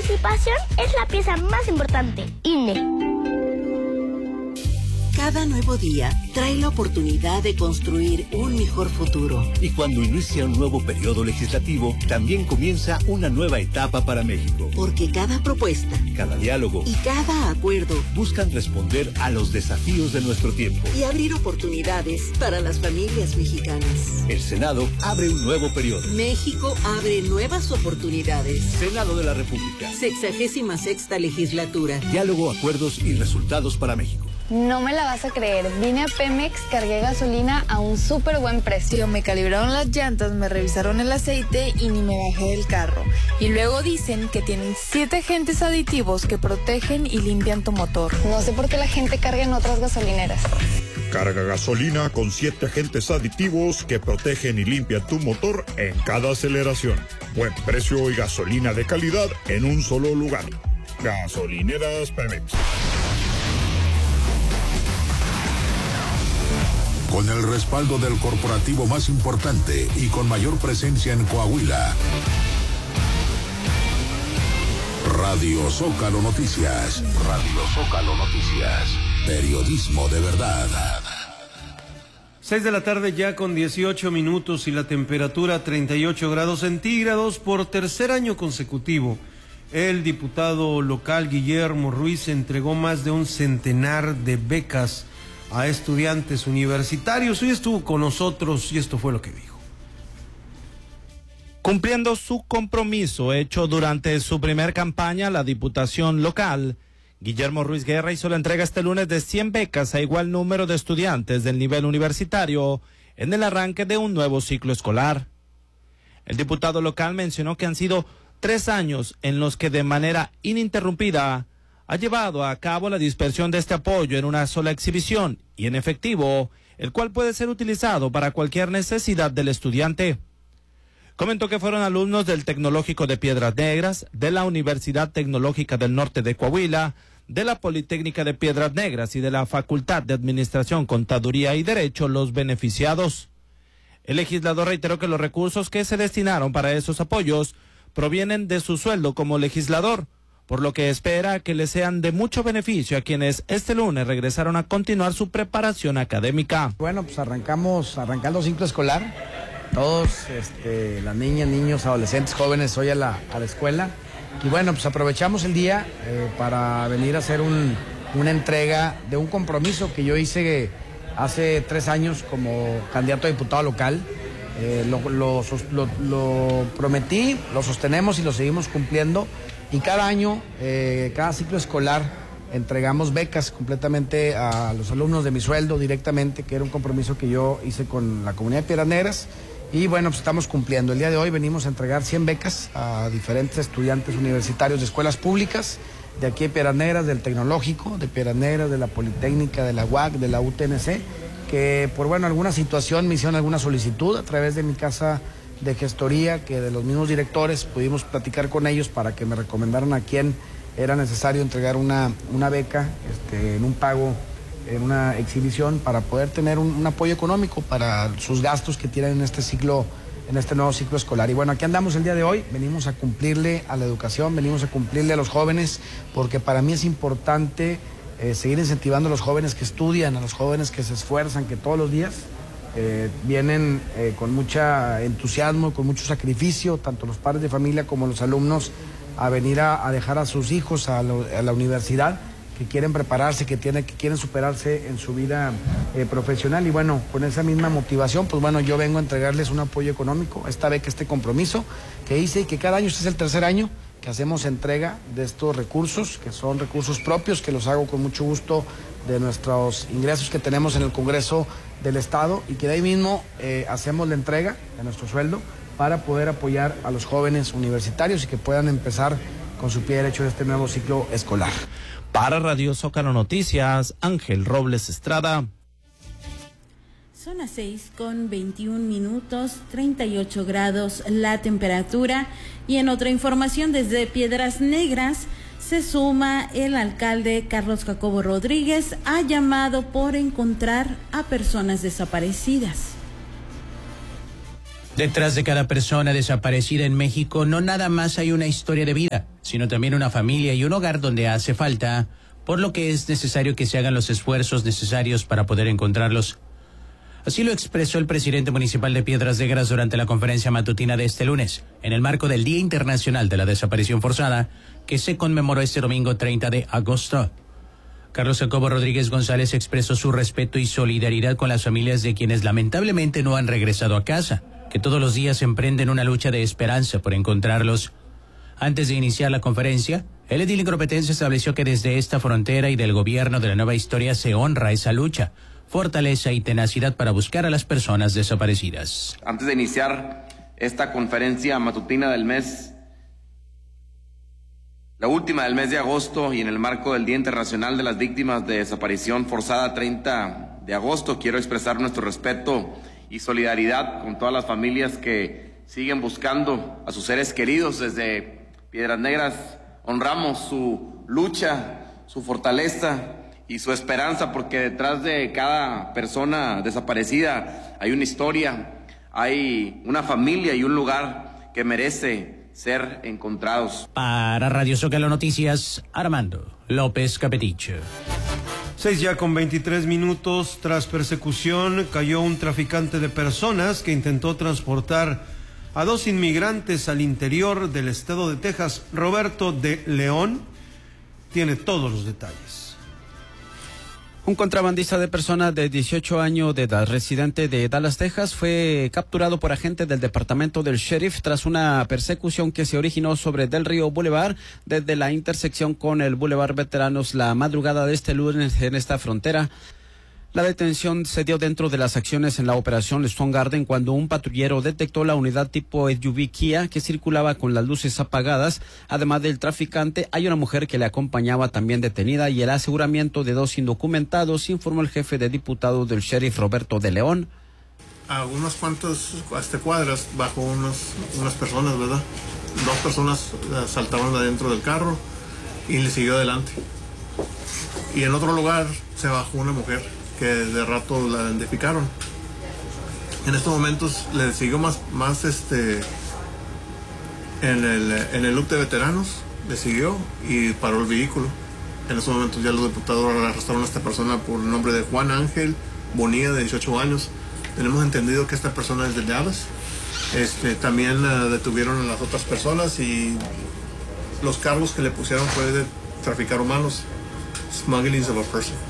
participación es la pieza más importante. INE. Cada nuevo día trae la oportunidad de construir un mejor futuro. Y cuando inicia un nuevo periodo legislativo, también comienza una nueva etapa para México. Porque cada propuesta, cada diálogo y cada acuerdo buscan responder a los desafíos de nuestro tiempo y abrir oportunidades para las familias mexicanas. El Senado abre un nuevo periodo. México abre nuevas oportunidades. Senado de la República. 66ª legislatura. Diálogo, acuerdos y resultados para México. No me la vas a creer, vine a Pemex, cargué gasolina a un súper buen precio. Me calibraron las llantas, me revisaron el aceite y ni me bajé del carro. Y luego dicen que tienen 7 agentes aditivos que protegen y limpian tu motor. No sé por qué la gente carga en otras gasolineras. Carga gasolina con 7 agentes aditivos que protegen y limpian tu motor en cada aceleración. Buen precio y gasolina de calidad en un solo lugar. Gasolineras Pemex. Con el respaldo del corporativo más importante y con mayor presencia en Coahuila. Radio Zócalo Noticias. Radio Zócalo Noticias. Periodismo de verdad. 6 de la tarde ya con 18 minutos y la temperatura 38 grados centígrados por tercer año consecutivo. El diputado local Guillermo Ruiz entregó más de un centenar de becas a estudiantes universitarios. Hoy estuvo con nosotros y esto fue lo que dijo. Cumpliendo su compromiso hecho durante su primer campaña a la diputación local, Guillermo Ruiz Guerra hizo la entrega este lunes de 100 becas a igual número de estudiantes del nivel universitario en el arranque de un nuevo ciclo escolar. El diputado local mencionó que han sido 3 años en los que de manera ininterrumpida ha llevado a cabo la dispersión de este apoyo en una sola exhibición y en efectivo, el cual puede ser utilizado para cualquier necesidad del estudiante. Comentó que fueron alumnos del Tecnológico de Piedras Negras, de la Universidad Tecnológica del Norte de Coahuila, de la Politécnica de Piedras Negras y de la Facultad de Administración, Contaduría y Derecho los beneficiados. El legislador reiteró que los recursos que se destinaron para esos apoyos provienen de su sueldo como legislador, por lo que espera que les sean de mucho beneficio a quienes este lunes regresaron a continuar su preparación académica. Bueno, pues arrancando ciclo escolar, todos, las niñas, niños, adolescentes, jóvenes hoy a la escuela. Y bueno, pues aprovechamos el día para venir a hacer una entrega de un compromiso que yo hice hace 3 años como candidato a diputado local. Lo prometí, lo sostenemos y lo seguimos cumpliendo. Y cada año, cada ciclo escolar, entregamos becas completamente a los alumnos de mi sueldo directamente, que era un compromiso que yo hice con la comunidad de Piedras Negras. Y bueno, pues estamos cumpliendo. El día de hoy venimos a entregar 100 becas a diferentes estudiantes universitarios de escuelas públicas, de aquí de Piedras Negras, del Tecnológico, de Piedras Negras, de la Politécnica, de la UAC, de la UTNC, que por alguna situación me hicieron alguna solicitud a través de mi casa de gestoría, que de los mismos directores pudimos platicar con ellos para que me recomendaran a quién era necesario entregar una beca en un pago, en una exhibición, para poder tener un apoyo económico para sus gastos que tienen en este nuevo ciclo escolar. Y bueno, aquí andamos el día de hoy, venimos a cumplirle a la educación, venimos a cumplirle a los jóvenes, porque para mí es importante seguir incentivando a los jóvenes que estudian, a los jóvenes que se esfuerzan, que todos los días vienen con mucho entusiasmo, con mucho sacrificio, tanto los padres de familia como los alumnos, a venir a dejar a sus hijos a la universidad, que quieren prepararse, que quieren superarse en su vida profesional. Y bueno, con esa misma motivación, pues bueno, yo vengo a entregarles un apoyo económico, esta beca, este compromiso que hice, y que cada año, este es el tercer año que hacemos entrega de estos recursos, que son recursos propios, que los hago con mucho gusto de nuestros ingresos que tenemos en el Congreso del Estado, y que de ahí mismo hacemos la entrega de nuestro sueldo para poder apoyar a los jóvenes universitarios y que puedan empezar con su pie derecho en este nuevo ciclo escolar. Para Radio Zócalo Noticias, Ángel Robles Estrada. Son las 6:21, 38 grados la temperatura. Y en otra información, desde Piedras Negras se suma el alcalde Carlos Jacobo Rodríguez a llamado por encontrar a personas desaparecidas. Detrás de cada persona desaparecida en México no nada más hay una historia de vida, sino también una familia y un hogar donde hace falta, por lo que es necesario que se hagan los esfuerzos necesarios para poder encontrarlos. Así lo expresó el presidente municipal de Piedras Negras durante la conferencia matutina de este lunes, en el marco del Día Internacional de la Desaparición Forzada, que se conmemoró este domingo 30 de agosto. Carlos Jacobo Rodríguez González expresó su respeto y solidaridad con las familias de quienes lamentablemente no han regresado a casa, que todos los días emprenden una lucha de esperanza por encontrarlos. Antes de iniciar la conferencia, el edil ingropetense estableció que desde esta frontera y del gobierno de la nueva historia se honra esa lucha, fortaleza y tenacidad para buscar a las personas desaparecidas. Antes de iniciar esta conferencia matutina del mes, la última del mes de agosto, y en el marco del Día Internacional de las Víctimas de Desaparición Forzada 30 de agosto, quiero expresar nuestro respeto y solidaridad con todas las familias que siguen buscando a sus seres queridos. Desde Piedras Negras honramos su lucha, su fortaleza y su esperanza, porque detrás de cada persona desaparecida hay una historia, hay una familia y un lugar que merece ser encontrados. Para Radio Zócalo Noticias, Armando López Capeticho. 6:23. Tras persecución, cayó un traficante de personas que intentó transportar a 2 inmigrantes al interior del estado de Texas. Roberto de León tiene todos los detalles. Un contrabandista de personas de 18 años de edad, residente de Dallas, Texas, fue capturado por agentes del departamento del sheriff tras una persecución que se originó sobre Del Río Boulevard desde la intersección con el Boulevard Veteranos la madrugada de este lunes en esta frontera. La detención se dio dentro de las acciones en la operación Stone Garden cuando un patrullero detectó la unidad tipo SUV Kia que circulaba con las luces apagadas. Además del traficante, hay una mujer que le acompañaba también detenida y el aseguramiento de 2 indocumentados, informó el jefe de diputados del sheriff Roberto de León. A unas cuantas cuadras bajo unas personas, ¿verdad? 2 personas saltaban adentro del carro y le siguió adelante. Y en otro lugar se bajó una mujer que de rato la identificaron. En estos momentos le siguió más en el loop de veteranos, le siguió y paró el vehículo. En estos momentos ya los diputados arrestaron a esta persona por el nombre de Juan Ángel Bonilla, de 18 años. Tenemos entendido que esta persona es de Dallas. También detuvieron a las otras personas y los cargos que le pusieron fue de traficar humanos, smuggling of a person.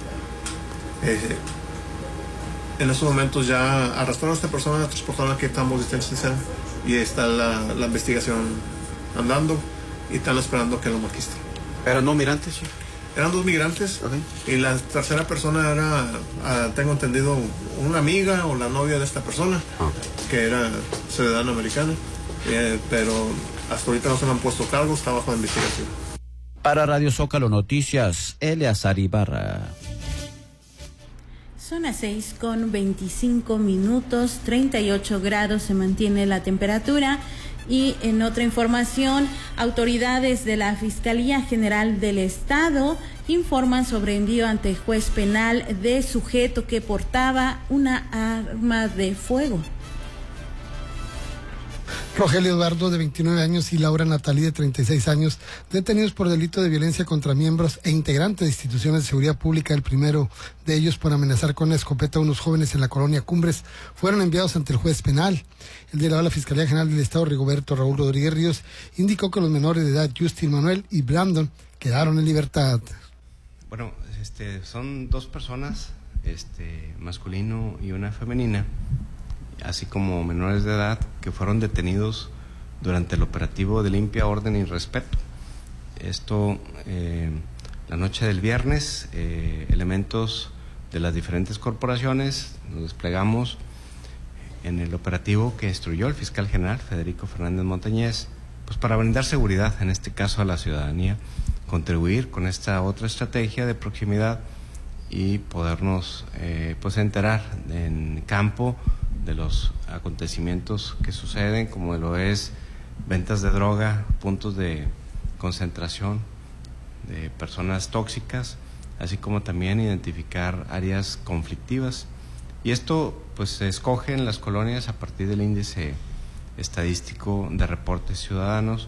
En estos momentos ya arrestaron a esta persona, a otras personas que estamos detención y está la investigación andando y están esperando que lo maquisten. ¿Eran 2 migrantes? Sí. Eran 2 migrantes, okay. Y la tercera persona era, tengo entendido, una amiga o la novia de esta persona, que era ciudadana americana, pero hasta ahorita no se le han puesto cargos, está bajo investigación. Para Radio Zócalo Noticias, Eleazar Ibarra. Son las 6:25, 38 grados se mantiene la temperatura. Y en otra información, autoridades de la Fiscalía General del Estado informan sobre envío ante juez penal de sujeto que portaba una arma de fuego. Rogelio Eduardo, de 29 años, y Laura Natalí, de 36 años, detenidos por delito de violencia contra miembros e integrantes de instituciones de seguridad pública. El primero de ellos por amenazar con una escopeta a unos jóvenes en la colonia Cumbres, fueron enviados ante el juez penal. El delegado de la Fiscalía General del Estado, Rigoberto Raúl Rodríguez Ríos, indicó que los menores de edad, Justin Manuel y Brandon, quedaron en libertad. Bueno, son 2 personas, masculino y una femenina, así como menores de edad que fueron detenidos durante el operativo de limpia, orden y respeto. Esto, la noche del viernes, elementos de las diferentes corporaciones nos desplegamos en el operativo que instruyó el fiscal general Federico Fernández Montañez, pues para brindar seguridad, en este caso a la ciudadanía, contribuir con esta otra estrategia de proximidad y podernos pues enterar en campo de los acontecimientos que suceden, como lo es ventas de droga, puntos de concentración de personas tóxicas, así como también identificar áreas conflictivas. Y esto pues se escoge en las colonias a partir del índice estadístico de reportes ciudadanos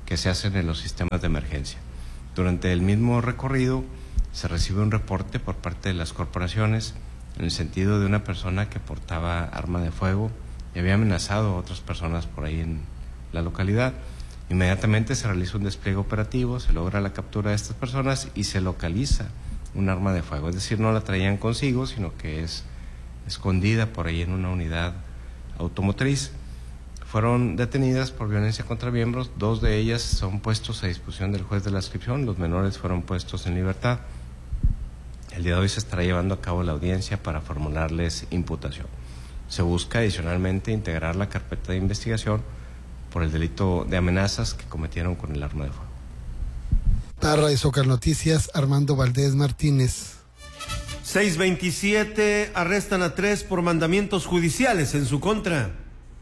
que se hacen en los sistemas de emergencia. Durante el mismo recorrido se recibe un reporte por parte de las corporaciones en el sentido de una persona que portaba arma de fuego y había amenazado a otras personas por ahí en la localidad. Inmediatamente se realiza un despliegue operativo, se logra la captura de estas personas y se localiza un arma de fuego, es decir, no la traían consigo, sino que es escondida por ahí en una unidad automotriz. Fueron detenidas por violencia contra miembros, 2 de ellas son puestos a disposición del juez de la inscripción, los menores fueron puestos en libertad. El día de hoy se estará llevando a cabo la audiencia para formularles imputación. Se busca adicionalmente integrar la carpeta de investigación por el delito de amenazas que cometieron con el arma de fuego. Para Zócalo Noticias, Armando Valdés Martínez. 6:27, arrestan a 3 por mandamientos judiciales en su contra.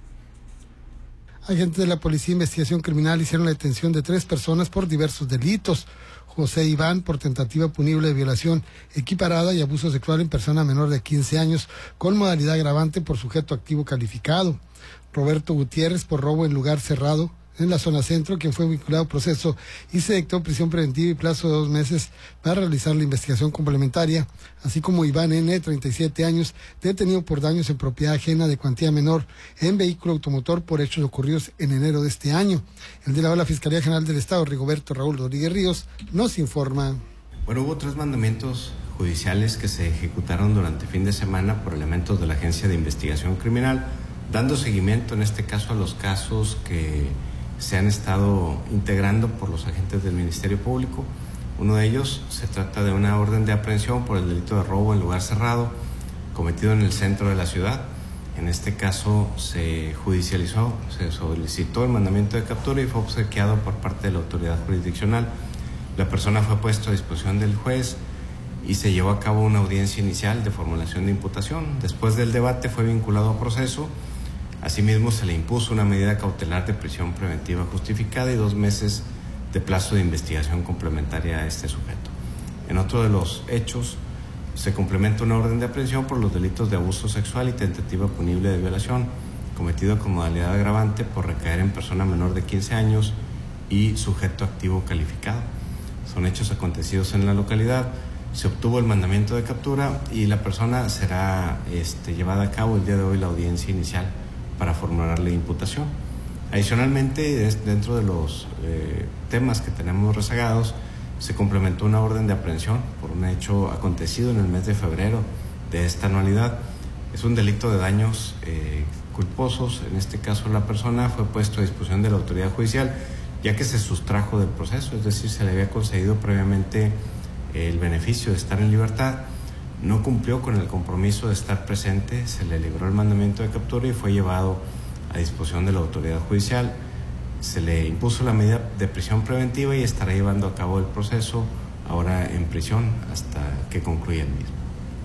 Agentes de la Policía de Investigación Criminal hicieron la detención de 3 personas por diversos delitos. José Iván por tentativa punible de violación equiparada y abuso sexual en persona menor de 15 años con modalidad agravante por sujeto activo calificado. Roberto Gutiérrez por robo en lugar cerrado en la zona centro, quien fue vinculado a proceso y se dictó prisión preventiva y plazo de 2 meses para realizar la investigación complementaria, así como Iván N., 37 años, detenido por daños en propiedad ajena de cuantía menor en vehículo automotor por hechos ocurridos en enero de este año. El delegado de la Fiscalía General del Estado, Rigoberto Raúl Rodríguez Ríos, nos informa. Bueno, hubo 3 mandamientos judiciales que se ejecutaron durante fin de semana por elementos de la Agencia de Investigación Criminal, dando seguimiento en este caso a los casos que se han estado integrando por los agentes del Ministerio Público. Uno de ellos se trata de una orden de aprehensión por el delito de robo en lugar cerrado cometido en el centro de la ciudad. En este caso se judicializó, se solicitó el mandamiento de captura y fue obsequiado por parte de la autoridad jurisdiccional. La persona fue puesta a disposición del juez y se llevó a cabo una audiencia inicial de formulación de imputación. Después del debate fue vinculado a proceso. Asimismo, se le impuso una medida cautelar de prisión preventiva justificada y 2 meses de plazo de investigación complementaria a este sujeto. En otro de los hechos, se complementa una orden de aprehensión por los delitos de abuso sexual y tentativa punible de violación, cometido con modalidad agravante por recaer en persona menor de 15 años y sujeto activo calificado. Son hechos acontecidos en la localidad. Se obtuvo el mandamiento de captura y la persona será llevada a cabo el día de hoy la audiencia inicial para formularle imputación. Adicionalmente, dentro de los temas que tenemos rezagados, se complementó una orden de aprehensión por un hecho acontecido en el mes de febrero de esta anualidad. Es un delito de daños culposos. En este caso, la persona fue puesta a disposición de la autoridad judicial, ya que se sustrajo del proceso, es decir, se le había concedido previamente el beneficio de estar en libertad. No cumplió con el compromiso de estar presente, se le libró el mandamiento de captura y fue llevado a disposición de la autoridad judicial. Se le impuso la medida de prisión preventiva y estará llevando a cabo el proceso ahora en prisión hasta que concluya el mismo.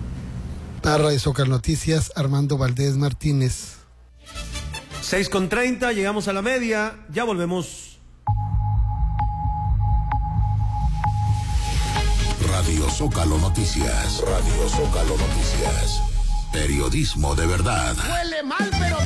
Para Zócalo Noticias, Armando Valdés Martínez. 6:30, llegamos a la media, ya volvemos. Radio Zócalo Noticias. Radio Zócalo Noticias. Periodismo de verdad. Huele mal, pero